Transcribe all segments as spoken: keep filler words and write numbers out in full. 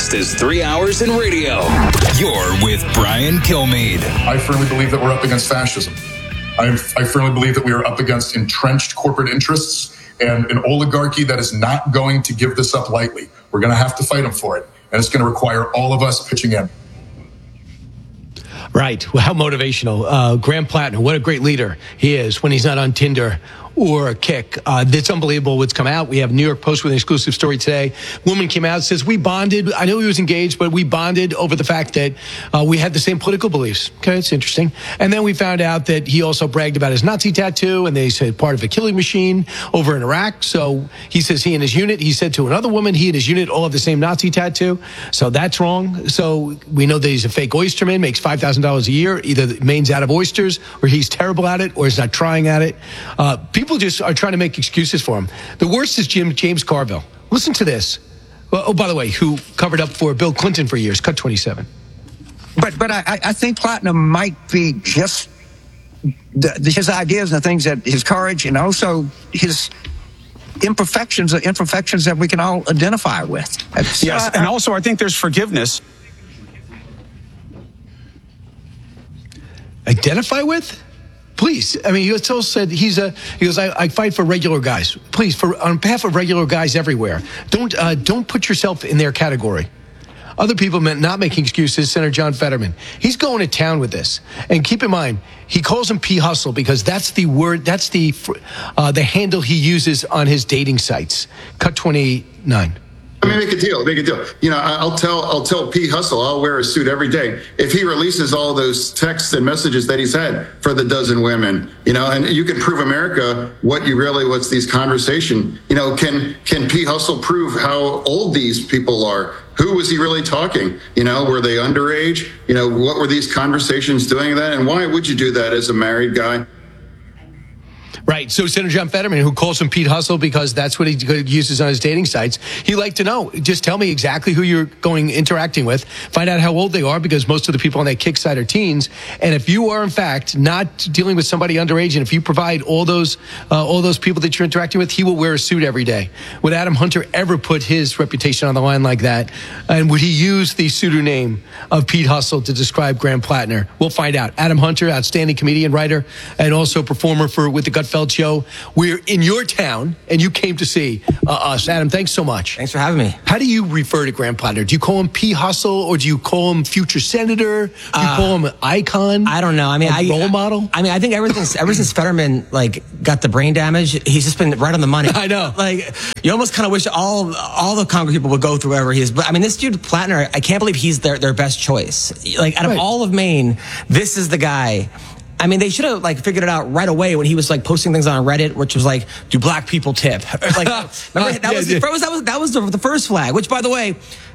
fast as three hours in radio. You're with Brian Kilmeade. I firmly believe that we're up against fascism. I, I firmly believe that we are up against entrenched corporate interests and an oligarchy that is not going to give this up lightly. We're going to have to fight them for it. And it's going to require all of us pitching in. Right. Well, how motivational. Uh, Graham Plattner, what a great leader he is when he's not on Tinder or Kick. Uh, it's unbelievable what's come out. We have New York Post with an exclusive story today. Woman came out, says, we bonded. I know he was engaged, but we bonded over the fact that uh, we had the same political beliefs. Okay, it's interesting. And then we found out that he also bragged about his Nazi tattoo, and they said part of a killing machine over in Iraq. So he says he and his unit, he said to another woman, he and his unit all have the same Nazi tattoo. So that's wrong. So we know that he's a fake oysterman, makes five thousand dollars a year. Either Maine's out of oysters, or he's terrible at it, or he's not trying at it. Uh, people People just are trying to make excuses for him. The worst is Jim James Carville. Listen to this. Oh, by the way, who covered up for Bill Clinton for years. Cut twenty-seven. But but I, I think Platinum might be just the, his ideas and the things that his courage and also his imperfections, the imperfections that we can all identify with. Yes, and also I think there's forgiveness. Identify with? Please. I mean, he also said he's a, he goes, I, I fight for regular guys. Please, for on behalf of regular guys everywhere, don't, uh, don't put yourself in their category. Other people meant not making excuses. Senator John Fetterman, he's going to town with this. And keep in mind, he calls him P Hustle because that's the word, that's the, uh, the handle he uses on his dating sites. Cut twenty-nine. I mean, make a deal, make a deal. You know, I'll tell, I'll tell P Hustle, I'll wear a suit every day if he releases all those texts and messages that he's had for the dozen women. You know, and you can prove America what you really, what's these conversation. You know, can can P Hustle prove how old these people are? Who was he really talking? You know, were they underage? You know, what were these conversations doing that? And why would you do that as a married guy? Right. So Senator John Fetterman, who calls him Pete Hustle because that's what he uses on his dating sites, he'd like to know, just tell me exactly who you're going interacting with, find out how old they are, because most of the people on that Kick site are teens. And if you are, in fact, not dealing with somebody underage, and if you provide all those uh, all those people that you're interacting with, he will wear a suit every day. Would Adam Hunter ever put his reputation on the line like that? And would he use the pseudonym of Pete Hustle to describe Graham Plattner? We'll find out. Adam Hunter, outstanding comedian, writer, and also performer for with the Gutfeld Show. We're in your town, and you came to see uh, us. Adam, thanks so much. Thanks for having me. How do you refer to Graham Plattner? Do you call him P. Hustle, or do you call him future senator? Do you uh, call him icon? I don't know. I mean, I, role model? I mean, I think ever since, ever since Fetterman, like, got the brain damage, he's just been right on the money. I know. Like, you almost kind of wish all all the Congress people would go through wherever he is. But, I mean, this dude, Plattner, I can't believe he's their, their best choice. Like, out of right. all of Maine, this is the guy. I mean, they should have like figured it out right away when he was like posting things on Reddit, which was like, "Do black people tip?" Like, remember, that, yeah, was, yeah. that was that was that was the, the first flag. Which, by the way,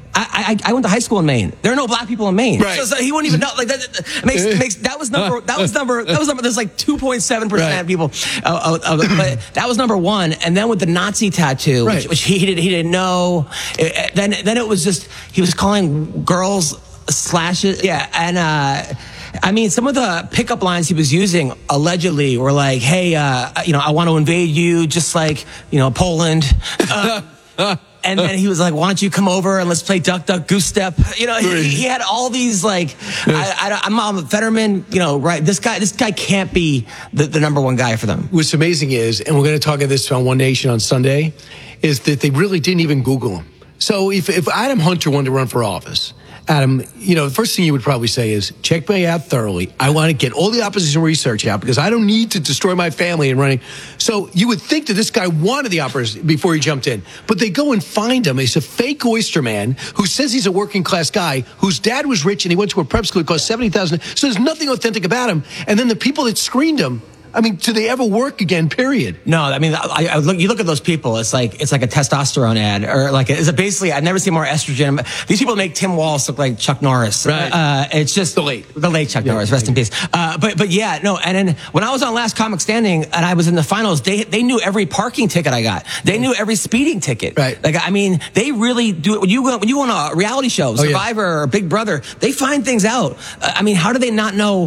I, I I went to high school in Maine. There are no black people in Maine, right. so, so he wouldn't even know. Like that, that makes makes that was number that was number that was number. There's like two point seven percent people. Uh, uh, uh, but that was number one, and then with the Nazi tattoo, right. which, which he did he didn't know. It, then then it was just he was calling girls slashes. Yeah, and. uh I mean, some of the pickup lines he was using allegedly were like, hey, uh, you know, I want to invade you just like, you know, Poland. Uh, and then he was like, why don't you come over and let's play Duck, Duck, Goose Step? You know, he, he had all these like, I, I, I'm on Fetterman, you know, right. This guy, this guy can't be the, the number one guy for them. What's amazing is, and we're going to talk about this on One Nation on Sunday, is that they really didn't even Google him. So if, if Adam Hunter wanted to run for office, Adam, you know, the first thing you would probably say is, check me out thoroughly. I want to get all the opposition research out because I don't need to destroy my family in running. So you would think that this guy wanted the opposition before he jumped in. But they go and find him. He's a fake oyster man who says he's a working class guy whose dad was rich and he went to a prep school that cost seventy thousand dollars. So there's nothing authentic about him. And then the people that screened him, I mean, do they ever work again, period? No, I mean, I, I look, you look at those people, it's like it's like a testosterone ad. Or like, it's a basically, I've never seen more estrogen. These people make Tim Walz look like Chuck Norris. Right. Uh, it's just... The late. The late Chuck yeah, Norris, rest in peace. Uh, but but yeah, no, and then when I was on Last Comic Standing and I was in the finals, they they knew every parking ticket I got. They knew every speeding ticket. Right. Like, I mean, they really do it. When you go, when you go on a reality show, Survivor oh, yeah. or Big Brother, they find things out. Uh, I mean, how do they not know...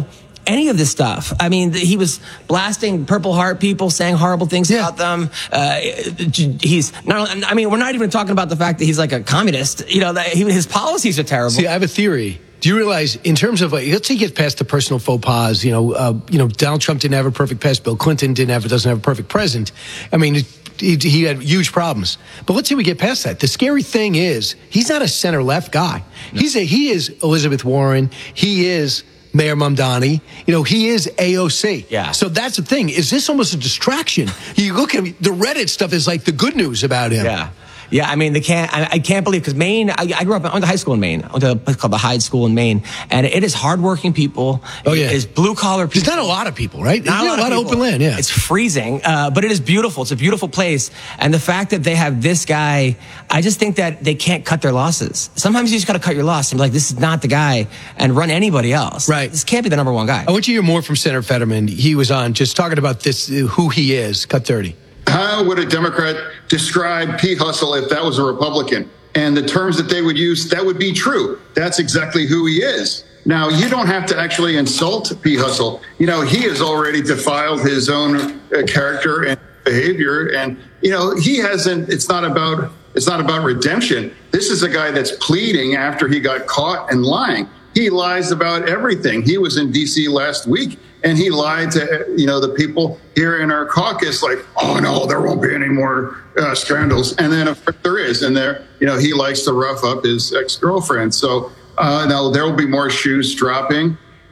any of this stuff. I mean, he was blasting Purple Heart people, saying horrible things Yeah. about them. Uh, he's not, I mean, we're not even talking about the fact that he's like a communist. You know, that he, his policies are terrible. See, I have a theory. Do you realize, in terms of, like, let's say you get past the personal faux pas, you know, uh, you know, Donald Trump didn't have a perfect past, Bill Clinton didn't have, doesn't have a perfect present. I mean, he, he had huge problems. But let's say we get past that. The scary thing is, he's not a center-left guy. No. He's a, he is Elizabeth Warren. He is Mayor Mamdani. You know, he is A O C. Yeah. So that's the thing. Is this almost a distraction? You look at him, the Reddit stuff is like the good news about him. Yeah. Yeah, I mean, they can't, I, I can't believe, because Maine, I, I grew up, I went to high school in Maine. I went to a place called the Hyde School in Maine. And it is hardworking people. Oh, yeah. It is blue collar people. There's not a lot of people, right? Not There's a lot, a lot of, of open land, yeah. It's freezing, uh, but it is beautiful. It's a beautiful place. And the fact that they have this guy, I just think that they can't cut their losses. Sometimes you just got to cut your loss and be like, this is not the guy, and run anybody else. Right. This can't be the number one guy. I want you to hear more from Senator Fetterman. He was on just talking about this, uh, who he is. Cut thirty. How would a Democrat describe Pete Hussle if that was a Republican? And the terms that they would use, that would be true. That's exactly who he is. Now, you don't have to actually insult Pete Hussle. You know, he has already defiled his own uh, character and behavior. And, you know, he hasn't, it's not about, it's not about redemption. This is a guy that's pleading after he got caught and lying. He lies about everything. He was in D C last week, and he lied to, you know, the people here in our caucus, like, oh, no, there won't be any more uh, scandals. And then, of course, there is. And there, you know, he likes to rough up his ex-girlfriend. So uh, now there will be more shoes dropping.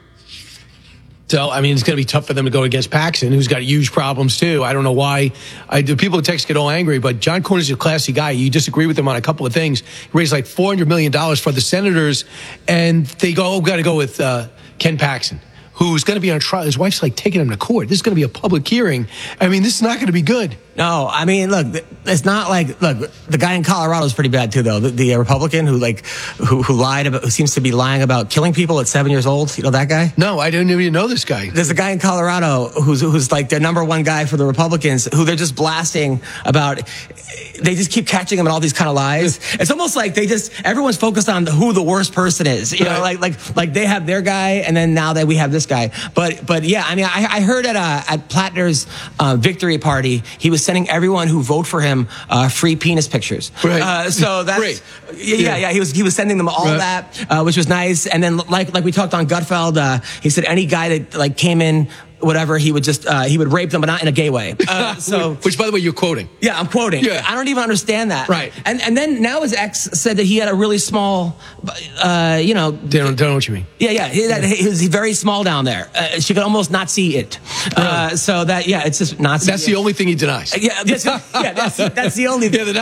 So, I mean, it's going to be tough for them to go against Paxton, who's got huge problems, too. I don't know why. I, the people in Texas get all angry, but John Cornyn's a classy guy. You disagree with him on a couple of things. He raised like four hundred million dollars for the senators, and they go, oh, got to go with uh, Ken Paxton, who's going to be on trial. His wife's like taking him to court. This is going to be a public hearing. I mean, this is not going to be good. No, I mean, look, it's not like, look, the guy in Colorado is pretty bad too, though. The, the Republican who like, who, who lied about, who seems to be lying about killing people at seven years old. You know that guy? No, I didn't even know this guy. There's a guy in Colorado who's, who's like their number one guy for the Republicans, who they're just blasting about. They just keep catching him in all these kind of lies. It's almost like they just, everyone's focused on who the worst person is. You know, like, like, like they have their guy, and then now that we have this guy. But, but yeah, I mean, I, I heard at, uh, at Plattner's, uh, victory party, he was sending everyone who vote for him, uh, free penis pictures. Right. Uh, so that's, Great. yeah, yeah, yeah, he was, he was sending them all Right. that, uh, which was nice. And then like, like we talked on Gutfeld, uh, he said any guy that like came in, whatever, he would just, uh, he would rape them, but not in a gay way. Uh, so, Which, by the way, you're quoting. yeah, I'm quoting. Yeah. I don't even understand that. Right. And and then now his ex said that he had a really small, uh, you know. They don't, don't know what you mean. Yeah, yeah. He, that, he was very small down there. Uh, she could almost not see it. Uh, so that, yeah, it's just not. That's the only thing he denies. Yeah, that's, yeah, that's, that's the only. Yeah, the